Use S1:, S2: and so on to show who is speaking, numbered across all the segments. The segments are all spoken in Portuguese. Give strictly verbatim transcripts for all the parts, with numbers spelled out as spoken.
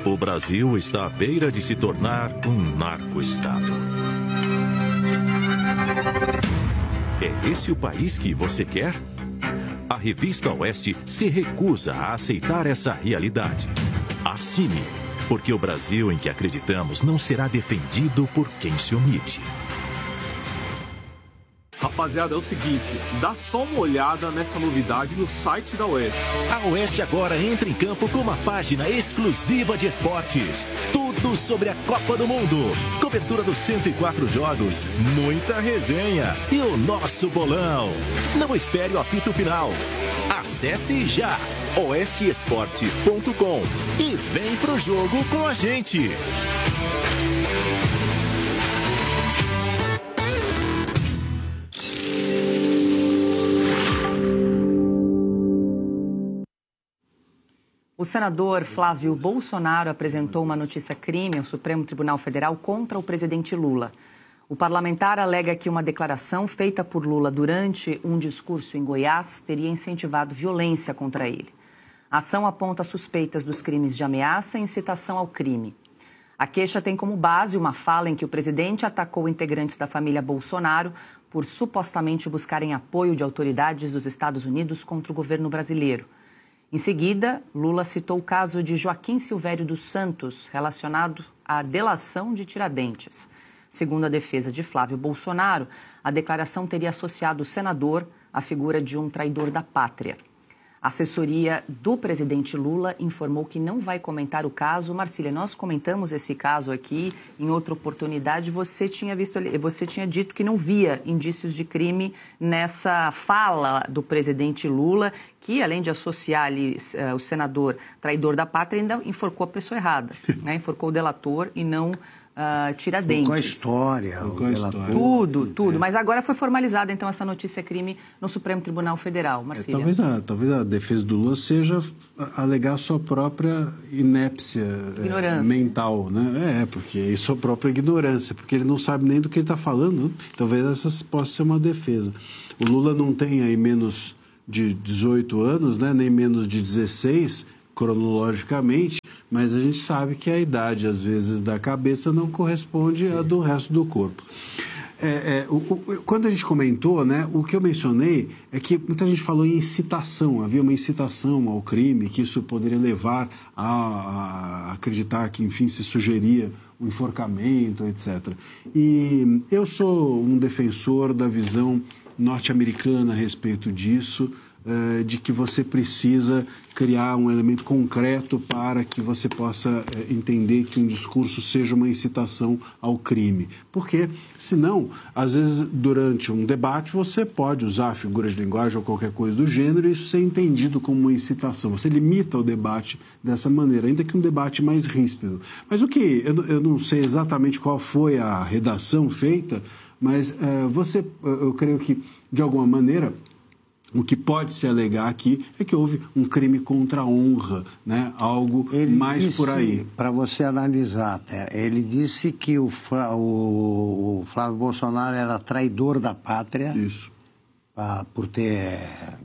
S1: O Brasil está à beira de se tornar um narco-estado. É esse o país que você quer? A revista Oeste se recusa a aceitar essa realidade. Assine, porque o Brasil em que acreditamos não será defendido por quem se omite.
S2: Rapaziada, é o seguinte, dá só uma olhada nessa novidade no site da Oeste.
S3: A Oeste agora entra em campo com uma página exclusiva de esportes. Tudo sobre a Copa do Mundo. Cobertura dos cento e quatro jogos, muita resenha e o nosso bolão. Não espere o apito final. Acesse já oeste esporte ponto com e vem pro jogo com a gente.
S4: O senador Flávio Bolsonaro apresentou uma notícia-crime ao Supremo Tribunal Federal contra o presidente Lula. O parlamentar alega que uma declaração feita por Lula durante um discurso em Goiás teria incentivado violência contra ele. A ação aponta suspeitas dos crimes de ameaça e incitação ao crime. A queixa tem como base uma fala em que o presidente atacou integrantes da família Bolsonaro por supostamente buscarem apoio de autoridades dos Estados Unidos contra o governo brasileiro. Em seguida, Lula citou o caso de Joaquim Silvério dos Santos, relacionado à delação de Tiradentes. Segundo a defesa de Flávio Bolsonaro, a declaração teria associado o senador à figura de um traidor da pátria. A assessoria do presidente Lula informou que não vai comentar o caso. Marcília, nós comentamos esse caso aqui em outra oportunidade. Você tinha visto, você tinha dito que não via indícios de crime nessa fala do presidente Lula, que além de associar ali uh, o senador traidor da pátria, ainda enforcou a pessoa errada, né? Enforcou o delator e não Uh, Tiradentes.
S5: Com a história.
S6: Com a história.
S4: Tudo, tudo. É. Mas agora foi formalizada, então, essa notícia-crime no Supremo Tribunal Federal. Marcília.
S6: É, talvez, a, talvez a defesa do Lula seja alegar sua própria inépcia é, mental, né? É, porque é sua própria ignorância, porque ele não sabe nem do que ele está falando. Talvez essa possa ser uma defesa. O Lula não tem aí menos de dezoito anos, né? Nem menos de dezesseis, cronologicamente, mas a gente sabe que a idade, às vezes, da cabeça não corresponde Sim. à do resto do corpo. É, é, o, o, quando a gente comentou, né, o que eu mencionei é que muita gente falou em incitação, havia uma incitação ao crime, que isso poderia levar a, a acreditar que, enfim, se sugeria o enforcamento, etcétera. E eu sou um defensor da visão norte-americana a respeito disso, de que você precisa criar um elemento concreto para que você possa entender que um discurso seja uma incitação ao crime. Porque, senão, às vezes, durante um debate, você pode usar figuras de linguagem ou qualquer coisa do gênero e isso ser entendido como uma incitação. Você limita o debate dessa maneira, ainda que um debate mais ríspido. Mas o que... Eu, eu não sei exatamente qual foi a redação feita, mas uh, você, eu creio que, de alguma maneira... O que pode se alegar aqui é que houve um crime contra a honra, né? Algo ele mais disse, por aí.
S5: Para você analisar, ele disse que o, Flá, o, o Flávio Bolsonaro era traidor da pátria.
S6: Isso.
S5: Pra, por ter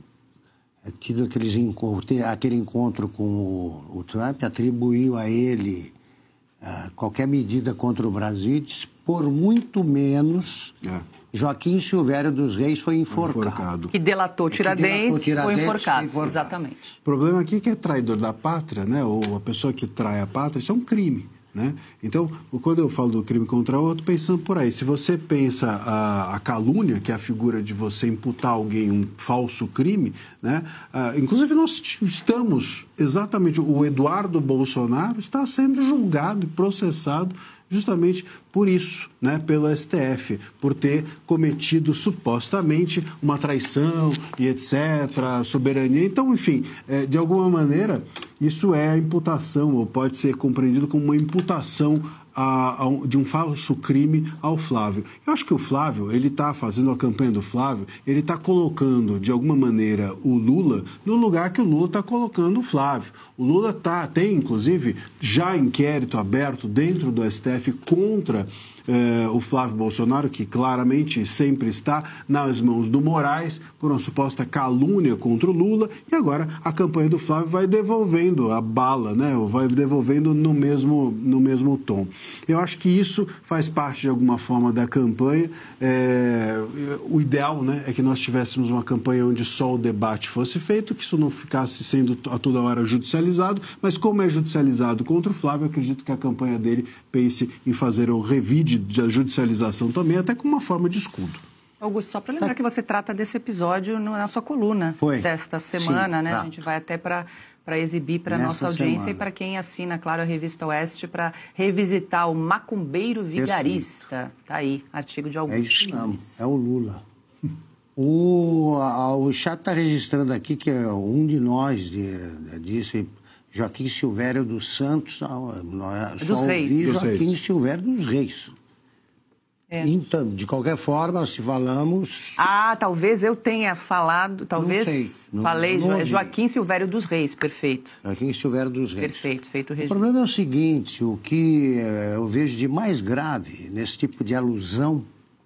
S5: tido aqueles, ter, aquele encontro com o, o Trump, atribuiu a ele uh, qualquer medida contra o Brasil, por muito menos... É. Joaquim Silvério dos Reis foi enforcado. enforcado.
S4: Que delatou Tiradentes, Tiradentes foi, enforcado. foi enforcado. Exatamente.
S6: O problema aqui é que é traidor da pátria, né? Ou a pessoa que trai a pátria, isso é um crime, né? Então, quando eu falo do crime contra o outro, pensando por aí. Se você pensa a, a calúnia, que é a figura de você imputar a alguém um falso crime, né? Ah, inclusive, nós estamos, exatamente, o Eduardo Bolsonaro está sendo julgado e processado justamente por isso, né, pelo S T F, por ter cometido supostamente uma traição e etcétera, soberania. Então, enfim, é, de alguma maneira, isso é a imputação, ou pode ser compreendido como uma imputação a, a, de um falso crime ao Flávio. Eu acho que o Flávio, ele está fazendo a campanha do Flávio, ele está colocando, de alguma maneira, o Lula no lugar que o Lula está colocando o Flávio. O Lula tá, tem, inclusive, já inquérito aberto dentro do S T F contra eh, o Flávio Bolsonaro, que claramente sempre está nas mãos do Moraes, por uma suposta calúnia contra o Lula, e agora a campanha do Flávio vai devolvendo a bala, né? Vai devolvendo no mesmo, no mesmo tom. Eu acho que isso faz parte, de alguma forma, da campanha. É, o ideal, né, é que nós tivéssemos uma campanha onde só o debate fosse feito, que isso não ficasse sendo a toda hora judicializado, mas como é judicializado contra o Flávio, eu acredito que a campanha dele pense em fazer o revide da judicialização também, até como uma forma de escudo.
S4: Augusto, só para lembrar tá. que você trata desse episódio na sua coluna Foi. desta semana, Sim, né? Tá. A gente vai até para para exibir para a nossa audiência semana. E para quem assina, claro, a Revista Oeste, para revisitar o macumbeiro vigarista. Está aí, artigo de Augusto.
S5: É isso não, é o Lula. O, a, o chat está registrando aqui que é um de nós de, disse Joaquim Silvério dos Santos, só
S4: dos Reis.
S5: ouvi Joaquim Silvério dos Reis. É. Então, de qualquer forma, se falamos...
S4: Ah, talvez eu tenha falado, talvez
S5: não sei, não,
S4: falei
S5: não
S4: jo... Joaquim Silvério dos Reis, perfeito.
S5: Joaquim Silvério dos Reis.
S4: Perfeito, feito o registro.
S5: O problema é o seguinte, o que eu vejo de mais grave nesse tipo de alusão,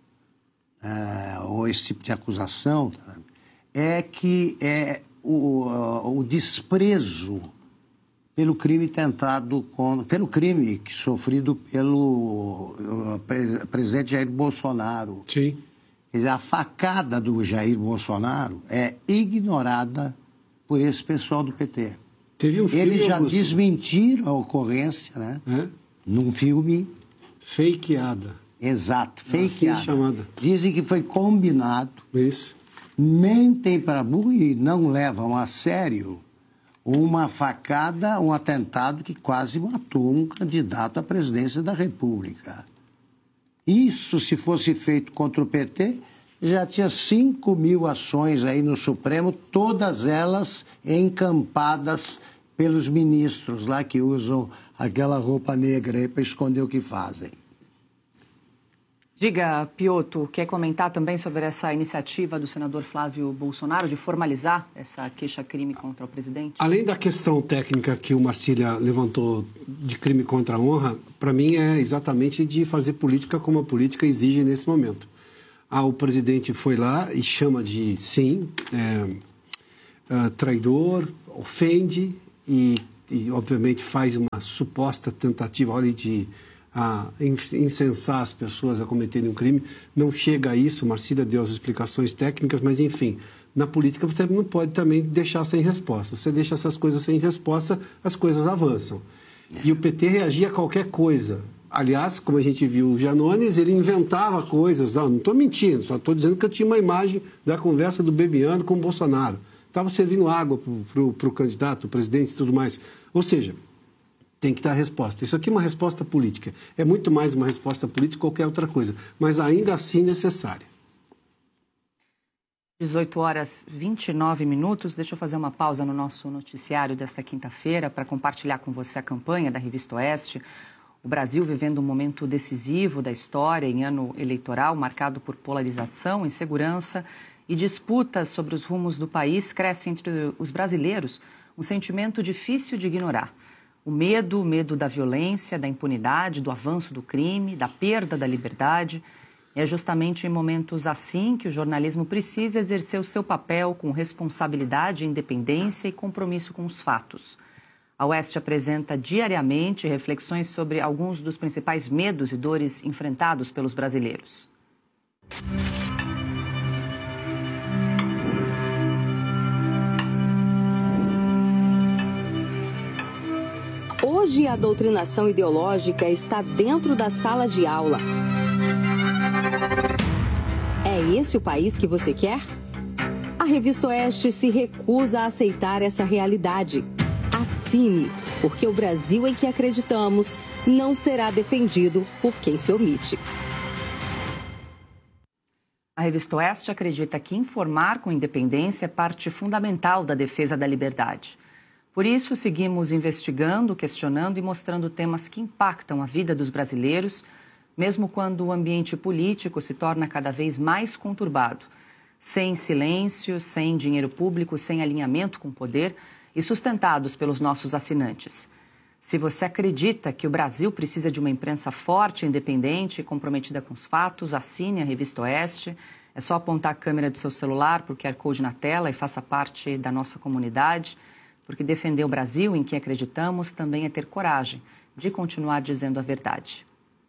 S5: uh, ou esse tipo de acusação, é que é o, uh, o desprezo pelo crime tentado, com, pelo crime que sofrido pelo uh, pre, presidente Jair Bolsonaro.
S6: Sim.
S5: Quer dizer, a facada do Jair Bolsonaro é ignorada por esse pessoal do P T.
S6: Teve um filme,
S5: Eles já
S6: Augusto.
S5: desmentiram a ocorrência, né? É? Num filme...
S6: Fakeada.
S5: Exato, fakeada.
S6: Assim chamada.
S5: Dizem que foi combinado.
S6: Isso.
S5: Mentem para burro e não levam a sério uma facada, um atentado que quase matou um candidato à presidência da República. Isso, se fosse feito contra o P T, já tinha cinco mil ações aí no Supremo, todas elas encampadas pelos ministros lá que usam aquela roupa negra aí para esconder o que fazem.
S4: Diga, Piotto, quer comentar também sobre essa iniciativa do senador Flávio Bolsonaro de formalizar essa queixa-crime contra o presidente?
S7: Além da questão técnica que o Marcília levantou de crime contra a honra, para mim é exatamente de fazer política como a política exige nesse momento. Ah, o presidente foi lá e chama de, sim, é, é, traidor, ofende e, e, obviamente, faz uma suposta tentativa, olha, de... a incensar as pessoas a cometerem um crime. Não chega a isso, Marcília deu as explicações técnicas, mas, enfim, na política você não pode também deixar sem resposta. Você deixa essas coisas sem resposta, as coisas avançam. E o P T reagia a qualquer coisa. Aliás, como a gente viu o Janones, ele inventava coisas. Não estou mentindo, só estou dizendo que eu tinha uma imagem da conversa do Bebiano com o Bolsonaro. Estava servindo água para o candidato, o presidente e tudo mais. Ou seja, tem que dar resposta. Isso aqui é uma resposta política. É muito mais uma resposta política que qualquer outra coisa, mas ainda assim necessária.
S4: dezoito horas e vinte e nove minutos. Deixa eu fazer uma pausa no nosso noticiário desta quinta-feira para compartilhar com você a campanha da Revista Oeste. O Brasil vivendo um momento decisivo da história em ano eleitoral, marcado por polarização, insegurança e disputas sobre os rumos do país, cresce entre os brasileiros um sentimento difícil de ignorar. O medo, o medo da violência, da impunidade, do avanço do crime, da perda da liberdade. É justamente em momentos assim que o jornalismo precisa exercer o seu papel com responsabilidade, independência e compromisso com os fatos. A Oeste apresenta diariamente reflexões sobre alguns dos principais medos e dores enfrentados pelos brasileiros.
S8: Hoje, a doutrinação ideológica está dentro da sala de aula. É esse o país que você quer? A Revista Oeste se recusa a aceitar essa realidade. Assine, porque o Brasil em que acreditamos não será defendido por quem se omite.
S4: A Revista Oeste acredita que informar com independência é parte fundamental da defesa da liberdade. Por isso, seguimos investigando, questionando e mostrando temas que impactam a vida dos brasileiros, mesmo quando o ambiente político se torna cada vez mais conturbado, sem silêncio, sem dinheiro público, sem alinhamento com o poder e sustentados pelos nossos assinantes. Se você acredita que o Brasil precisa de uma imprensa forte, independente e comprometida com os fatos, assine a Revista Oeste. É só apontar a câmera do seu celular para o Q R Code na tela e faça parte da nossa comunidade, porque defender o Brasil em que acreditamos também é ter coragem de continuar dizendo a verdade.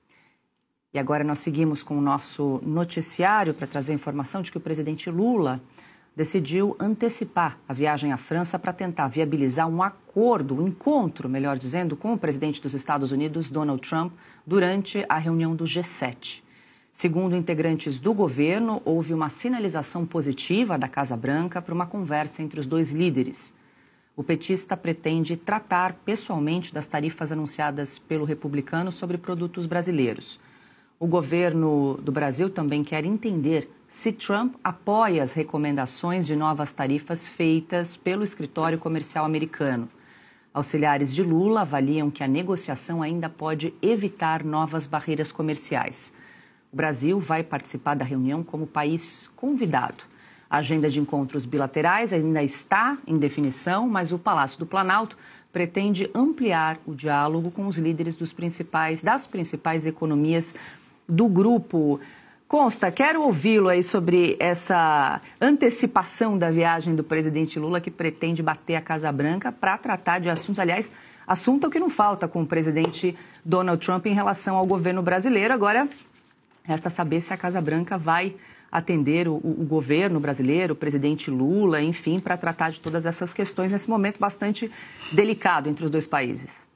S4: E agora nós seguimos com o nosso noticiário para trazer a informação de que o presidente Lula decidiu antecipar a viagem à França para tentar viabilizar um acordo, um encontro, melhor dizendo, com o presidente dos Estados Unidos, Donald Trump, durante a reunião do G sete. Segundo integrantes do governo, houve uma sinalização positiva da Casa Branca para uma conversa entre os dois líderes. O petista pretende tratar pessoalmente das tarifas anunciadas pelo republicano sobre produtos brasileiros. O governo do Brasil também quer entender se Trump apoia as recomendações de novas tarifas feitas pelo escritório comercial americano. Auxiliares de Lula avaliam que a negociação ainda pode evitar novas barreiras comerciais. O Brasil vai participar da reunião como país convidado. A agenda de encontros bilaterais ainda está em definição, mas o Palácio do Planalto pretende ampliar o diálogo com os líderes dos principais, das principais economias do grupo. Consta, quero ouvi-lo aí sobre essa antecipação da viagem do presidente Lula, que pretende bater a Casa Branca para tratar de assuntos, aliás, assunto que não falta com o presidente Donald Trump em relação ao governo brasileiro. Agora, resta saber se a Casa Branca vai atender o, o governo brasileiro, o presidente Lula, enfim, para tratar de todas essas questões nesse momento bastante delicado entre os dois países.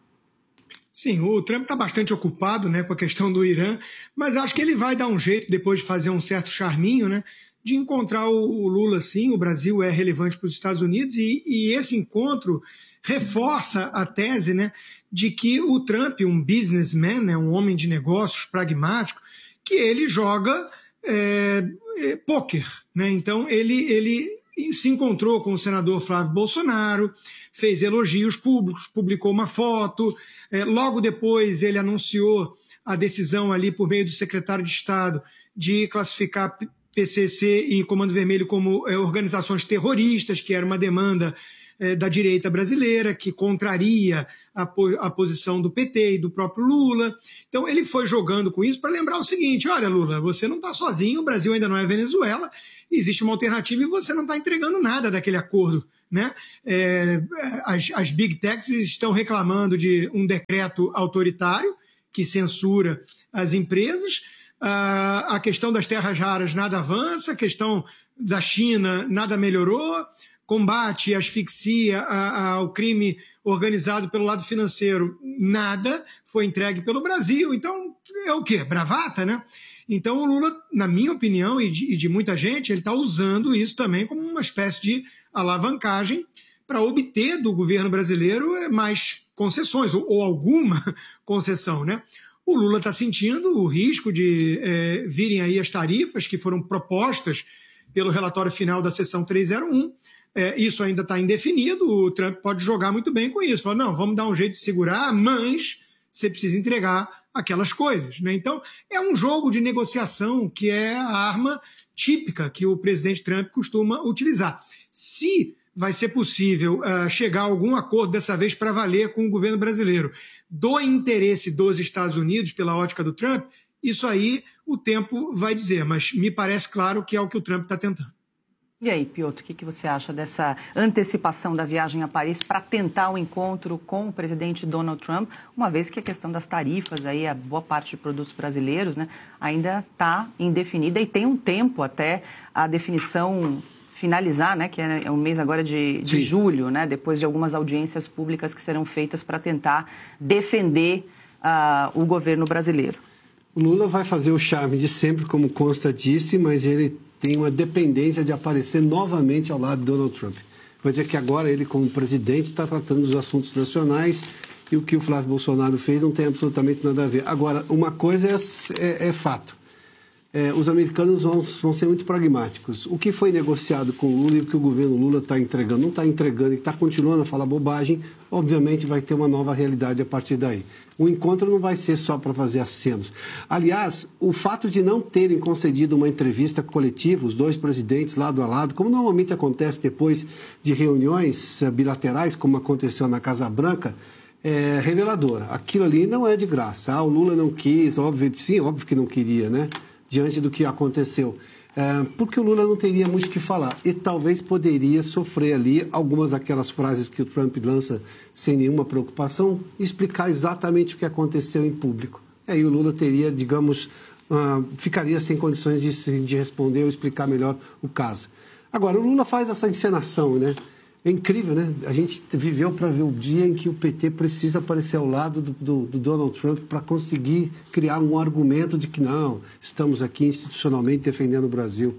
S9: Sim, o Trump está bastante ocupado, né, com a questão do Irã, mas acho que ele vai dar um jeito, depois de fazer um certo charminho, né, de encontrar o, o Lula, sim. O Brasil é relevante para os Estados Unidos e, e esse encontro reforça a tese, né, de que o Trump, um businessman, né, um homem de negócios pragmático, que ele joga é, é, pôquer, né? Então ele, ele se encontrou com o senador Flávio Bolsonaro, fez elogios públicos, publicou uma foto, é, logo depois ele anunciou a decisão ali por meio do secretário de Estado de classificar P C C e Comando Vermelho como é, organizações terroristas, que era uma demanda é, da direita brasileira, que contraria a, a posição do P T e do próprio Lula. Então ele foi jogando com isso para lembrar o seguinte: olha, Lula, você não está sozinho, o Brasil ainda não é Venezuela, existe uma alternativa e você não está entregando nada daquele acordo, né? É, as, as big techs estão reclamando de um decreto autoritário que censura as empresas. Uh, a questão das terras raras nada avança, a questão da China nada melhorou, combate, asfixia ao crime organizado pelo lado financeiro, nada foi entregue pelo Brasil. Então, é o quê? Bravata, né? Então, o Lula, na minha opinião, e de, e de muita gente, ele está usando isso também como uma espécie de alavancagem para obter do governo brasileiro mais concessões, ou, ou alguma concessão, né? O Lula está sentindo o risco de é, virem aí as tarifas que foram propostas pelo relatório final da seção trezentos e um. É, isso ainda está indefinido, o Trump pode jogar muito bem com isso. Fala, não, vamos dar um jeito de segurar, mas você precisa entregar aquelas coisas, né? Então, é um jogo de negociação que é a arma típica que o presidente Trump costuma utilizar. Se vai ser possível uh, chegar a algum acordo dessa vez para valer com o governo brasileiro do interesse dos Estados Unidos pela ótica do Trump, isso aí o tempo vai dizer, mas me parece claro que é o que o Trump está tentando.
S4: E aí, Piotr, o que, que você acha dessa antecipação da viagem a Paris para tentar o um encontro com o presidente Donald Trump, uma vez que a questão das tarifas, aí, a boa parte de produtos brasileiros, né, ainda está indefinida e tem um tempo até a definição finalizar, né, que é o mês agora de, de julho, né, depois de algumas audiências públicas que serão feitas para tentar defender uh, o governo brasileiro.
S7: O Lula vai fazer o charme de sempre, como Consta disse, mas ele tem uma dependência de aparecer novamente ao lado de Donald Trump. Vai dizer que agora ele, como presidente, está tratando dos assuntos nacionais e o que o Flávio Bolsonaro fez não tem absolutamente nada a ver. Agora, uma coisa é, é, é fato. É, os americanos vão, vão ser muito pragmáticos. O que foi negociado com o Lula e o que o governo Lula está entregando, não está entregando e está continuando a falar bobagem, obviamente vai ter uma nova realidade a partir daí. O encontro não vai ser só para fazer acenos. Aliás, o fato de não terem concedido uma entrevista coletiva, os dois presidentes lado a lado, como normalmente acontece depois de reuniões bilaterais, como aconteceu na Casa Branca, é reveladora. Aquilo ali não é de graça. Ah, o Lula não quis, óbvio, sim, óbvio que não queria, né? Diante do que aconteceu, é, porque o Lula não teria muito o que falar e talvez poderia sofrer ali algumas daquelas frases que o Trump lança sem nenhuma preocupação, explicar exatamente o que aconteceu em público. E aí o Lula teria, digamos, uh, ficaria sem condições de, de responder ou explicar melhor o caso. Agora, o Lula faz essa encenação, né? É incrível, né? A gente viveu para ver o dia em que o P T precisa aparecer ao lado do, do, do Donald Trump para conseguir criar um argumento de que não, estamos aqui institucionalmente defendendo o Brasil.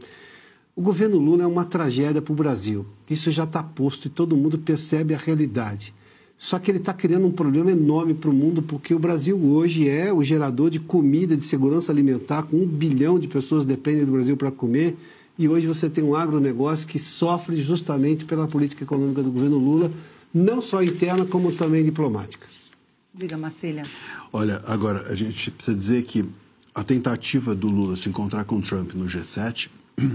S7: O governo Lula é uma tragédia para o Brasil. Isso já está posto e todo mundo percebe a realidade. Só que ele está criando um problema enorme para o mundo, porque o Brasil hoje é o gerador de comida, de segurança alimentar, com um bilhão de pessoas que dependem do Brasil para comer. E hoje você tem um agronegócio que sofre justamente pela política econômica do governo Lula, não só interna, como também diplomática.
S4: Diga, Marcília.
S6: Olha, agora, a gente precisa dizer que a tentativa do Lula se encontrar com o Trump no G sete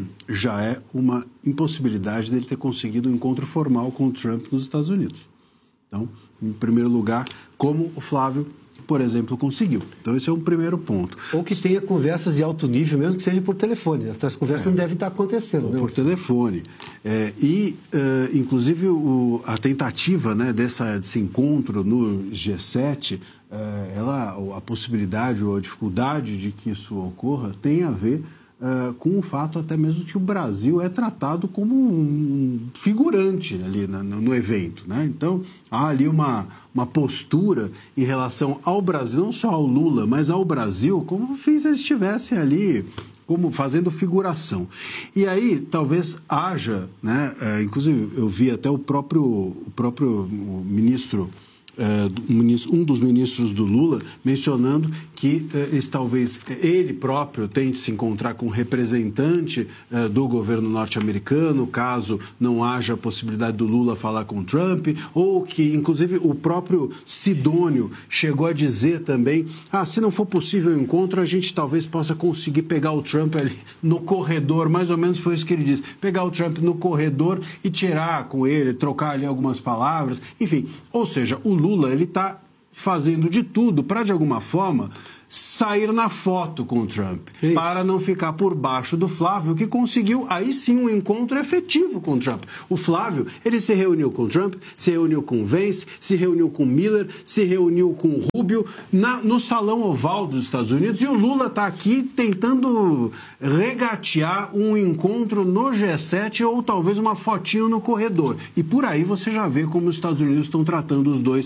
S6: já é uma impossibilidade dele ter conseguido um encontro formal com o Trump nos Estados Unidos. Então, em primeiro lugar, como o Flávio, por exemplo, conseguiu. Então, esse é um primeiro ponto.
S7: Ou que tenha conversas de alto nível, mesmo que seja por telefone. Essas conversas é, não devem estar acontecendo. Né?
S6: Por telefone. É, e, uh, inclusive, o, a tentativa, né, dessa, desse encontro no G sete, uh, ela, a possibilidade ou a dificuldade de que isso ocorra tem a ver Uh, com o fato até mesmo que o Brasil é tratado como um figurante ali no, no evento, né? Então, há ali uma, uma postura em relação ao Brasil, não só ao Lula, mas ao Brasil, como se eles estivessem ali como fazendo figuração. E aí, talvez haja, né? Uh, inclusive, eu vi até o próprio, o próprio ministro... um dos ministros do Lula mencionando que eles, talvez ele próprio tente se encontrar com um representante do governo norte-americano, caso não haja a possibilidade do Lula falar com Trump, ou que, inclusive, o próprio Sidônio chegou a dizer também, ah, se não for possível o encontro, a gente talvez possa conseguir pegar o Trump ali no corredor, mais ou menos foi isso que ele disse, pegar o Trump no corredor e tirar com ele, trocar ali algumas palavras, enfim, ou seja, o Lula Lula, ele está fazendo de tudo para, de alguma forma, sair na foto com o Trump, Isso. para não ficar por baixo do Flávio, que conseguiu, aí sim, um encontro efetivo com o Trump. O Flávio, ele se reuniu com o Trump, se reuniu com o Vance, se reuniu com o Miller, se reuniu com o Rubio, na, no Salão Oval dos Estados Unidos, e o Lula está aqui tentando regatear um encontro no G sete ou talvez uma fotinho no corredor. E por aí você já vê como os Estados Unidos estão tratando os dois